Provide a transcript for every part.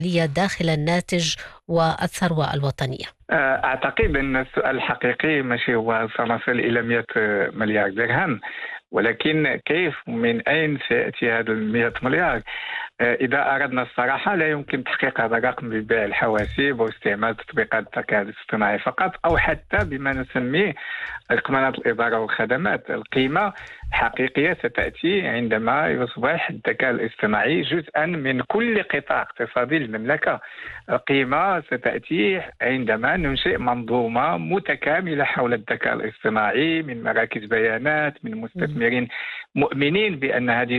داخل الناتج والثروة الوطنية؟ أعتقد أن السؤال الحقيقي ماشي هو سنصل إلى 100 مليار درهم، ولكن كيف ومن أين سيأتي هذا 100 مليار؟ إذا أردنا الصراحة لا يمكن تحقيق هذا الرقم ببيع الحواسيب واستعمال تطبيقات الذكاء الاصطناعي فقط، أو حتى بما نسميه رقمنة الإدارة والخدمات. القيمة الحقيقية ستأتي عندما يصبح الذكاء الاصطناعي جزءا من كل قطاع اقتصادي للمملكة. القيمة ستأتي عندما ننشئ منظومة متكاملة حول الذكاء الاصطناعي، من مراكز بيانات، من مستثمرين مؤمنين بأن هذه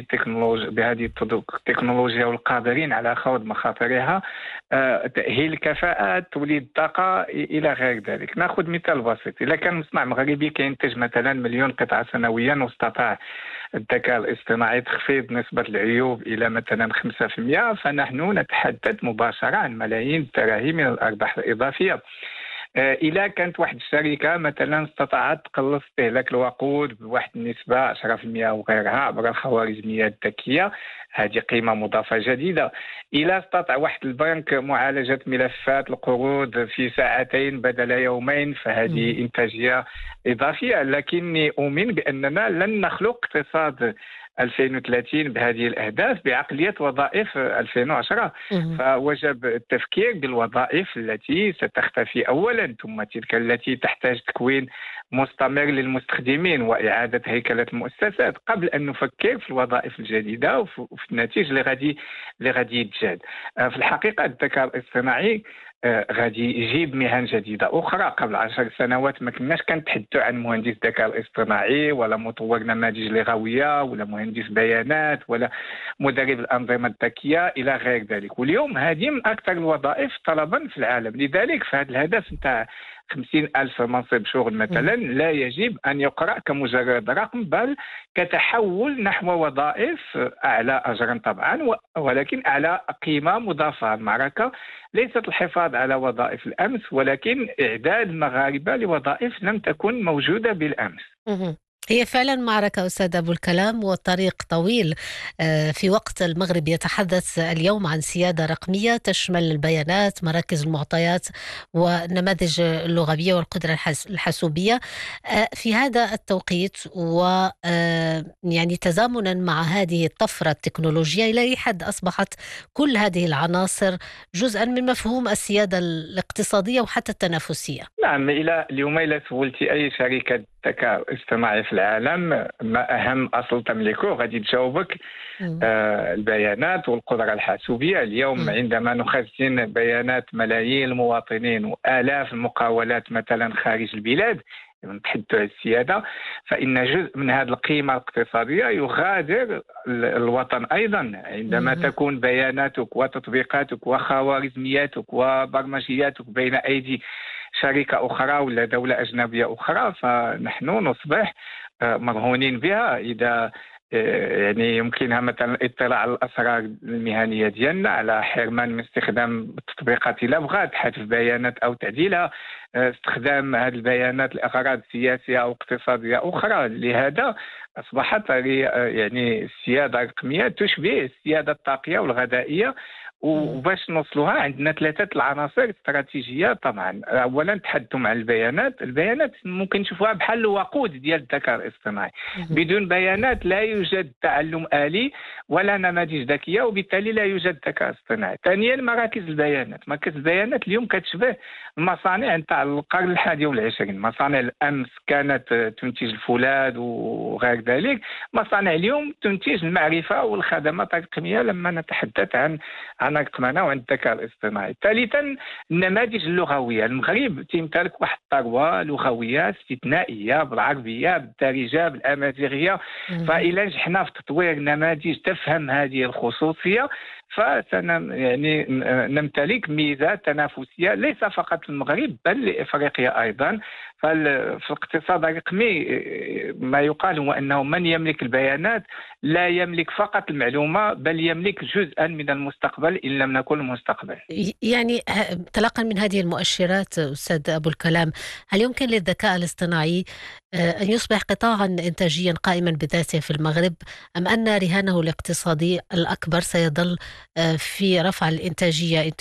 التكنولوجيا والقادرين على خوض مخاطرها، تأهيل الكفاءات، توليد الطاقة إلى غير ذلك. نأخذ مثال بسيط: إذا كان مصنع مغربي كينتج مثلا 1,000,000 قطعة سنويا واستطاع الذكاء الاصطناعي تخفيض نسبة العيوب إلى مثلا 5%، فنحن نتحدث مباشرة عن ملايين الدراهم من الأرباح الإضافية. إذا كانت واحد الشركة مثلا استطاعت تقلص استهلاك الوقود بواحد النسبة 10% وغيرها عبر الخوارزميات الذكية، هذه قيمة مضافة جديدة. إذا استطاع واحد البنك معالجة ملفات القروض في ساعتين بدل يومين، فهذه إنتاجية إضافية. لكني أؤمن بأننا لن نخلق اقتصاد 2030 بهذه الأهداف بعقلية وظائف 2010. فوجب التفكير بالوظائف التي ستختفي أولا، ثم تلك التي تحتاج تكوين مستمر للمستخدمين وإعادة هيكلة المؤسسات، قبل أن نفكر في الوظائف الجديدة وفي النتيجة اللي غادي يتجاد. في الحقيقة الذكاء الاصطناعي غادي يجيب مهن جديدة أخرى. قبل 10 سنوات ما كناش كنتحدثوا عن مهندس الذكاء الاصطناعي ولا مطور نماذج لغوية ولا مهندس بيانات ولا مدرب الأنظمة الذكية إلى غير ذلك، واليوم هذه من أكثر الوظائف طلبا في العالم. لذلك فهذا الهدف نتاع 50,000 منصب شغل مثلا لا يجب أن يقرأ كمجرد رقم، بل كتحول نحو وظائف أعلى أجرا طبعا، ولكن أعلى قيمة مضافة. المعركة ليست الحفاظ على وظائف الأمس، ولكن إعداد المغاربة لوظائف لم تكن موجودة بالأمس. هي فعلا معركة أستاذ أبو الكلام، والطريق طويل. في وقت المغرب يتحدث اليوم عن سيادة رقمية تشمل البيانات، مراكز المعطيات، والنماذج اللغوية والقدرة الحاسوبية. في هذا التوقيت يعني تزامنا مع هذه الطفرة التكنولوجية، إلى أي حد أصبحت كل هذه العناصر جزءا من مفهوم السيادة الاقتصادية وحتى التنافسية؟ نعم، اليوم إلى سولتي أي شركة ذكاء اصطناعي في العالم ما أهم أصل تملكه غادي تجاوبك البيانات والقدرة الحاسوبية. اليوم عندما نخزن بيانات ملايين المواطنين وآلاف المقاولات مثلا خارج البلاد، نتحدث عن السيادة، فإن جزء من هذه القيمة الاقتصادية يغادر الوطن أيضا. عندما تكون بياناتك وتطبيقاتك وخوارزمياتك وبرمجياتك بين أيدي شركة أخرى ولا دولة أجنبية أخرى، فنحن نصبح مرهونين بها. إذا يعني يمكنها مثلا الاطلاع على الأسرار المهنية ديالنا، على حرمان من استخدام التطبيقات إلا بغات، حذف بيانات أو تعديلها، استخدام هذه البيانات لأغراض سياسية أو اقتصادية أخرى. لهذا أصبحت يعني السيادة الرقمية تشبه السيادة الطاقية والغذائية. وباش نوصلوها عندنا 3 العناصر استراتيجية. طبعا أولا تحدثوا عن البيانات ممكن نشوفوها بحال الوقود ديال الذكاء الاصطناعي. بدون بيانات لا يوجد تعلم آلي ولا نماذج ذكية، وبالتالي لا يوجد ذكاء اصطناعي. ثانيا مراكز البيانات اليوم كتشبه المصانع نتاع القرن 21. مصانع الأمس كانت تنتج الفولاذ وغير ذلك، مصانع اليوم تنتج المعرفة والخدمات الرقمية لما نتحدث عن رقمنة وعن الذكاء الاصطناعي. ثالثا النماذج اللغوية. المغرب تمتلك واحد الثروة لغوية استثنائية بالعربية، بالدارجة، بالأمازيغية. فإلا نجحنا في تطوير نماذج تفهم هذه الخصوصية يعني نمتلك ميزة تنافسية ليس فقط للمغرب بل لإفريقيا أيضا. في الاقتصاد الرقمي ما يقال هو أنه من يملك البيانات لا يملك فقط المعلومة بل يملك جزءا من المستقبل إن لم نكن المستقبل. يعني انطلاقا من هذه المؤشرات أستاذ أبو الكلام، هل يمكن للذكاء الاصطناعي أن يصبح قطاعا إنتاجيا قائما بذاته في المغرب، أم أن رهانه الاقتصادي الأكبر سيظل في رفع الإنتاجية